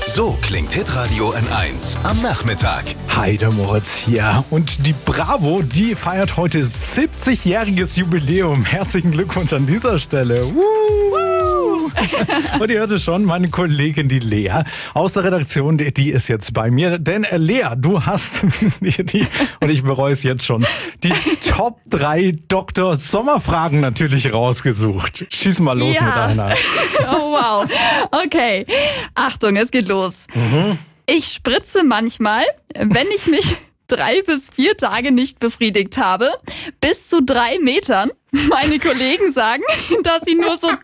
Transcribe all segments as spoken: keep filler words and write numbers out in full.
So klingt Hitradio N eins am Nachmittag. Hi, der Moritz hier. Und die Bravo, die feiert heute siebzigjähriges Jubiläum. Herzlichen Glückwunsch an dieser Stelle. Woo! Und ihr hört es schon, meine Kollegin, die Lea aus der Redaktion, die, die ist jetzt bei mir. Denn äh, Lea, du hast, die, die, und ich bereue es jetzt schon, die Top drei Doktor Sommerfragen natürlich rausgesucht. Schieß mal los ja. mit einer. Oh wow. Okay. Achtung, es geht los. Mhm. Ich spritze manchmal, wenn ich mich drei bis vier Tage nicht befriedigt habe, bis zu drei Metern. Meine Kollegen sagen, dass sie nur so...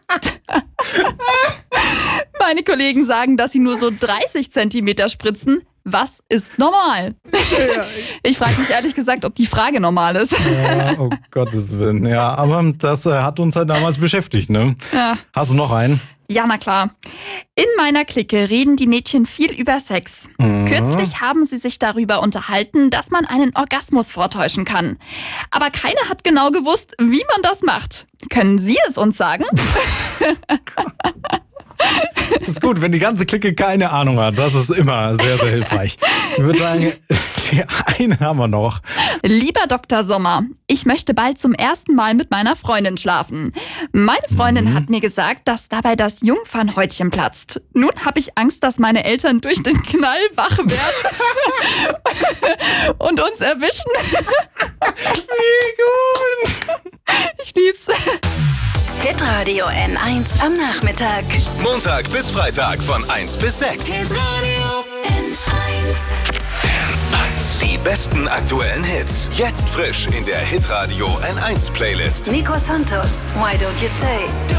Meine Kollegen sagen, dass sie nur so dreißig Zentimeter spritzen. Was ist normal? Ich frage mich ehrlich gesagt, ob die Frage normal ist. Ja, oh Gottes Willen. Ja, aber das äh, hat uns halt damals beschäftigt, ne? Ja. Hast du noch einen? Ja, na klar. In meiner Clique reden die Mädchen viel über Sex. Mhm. Kürzlich haben sie sich darüber unterhalten, dass man einen Orgasmus vortäuschen kann. Aber keiner hat genau gewusst, wie man das macht. Können Sie es uns sagen? Ist gut, wenn die ganze Clique keine Ahnung hat. Das ist immer sehr, sehr hilfreich. Ich würde sagen, einen haben wir noch. Lieber Doktor Sommer, ich möchte bald zum ersten Mal mit meiner Freundin schlafen. Meine Freundin Mhm. hat mir gesagt, dass dabei das Jungfernhäutchen platzt. Nun habe ich Angst, dass meine Eltern durch den Knall wach werden und uns erwischen. Wie gut! Ich lieb's. Hitradio N eins am Nachmittag. Montag bis Freitag von eins bis sechs. Hitradio N eins. N eins. Die besten aktuellen Hits. Jetzt frisch in der Hitradio N eins Playlist. Nico Santos, Why Don't You Stay?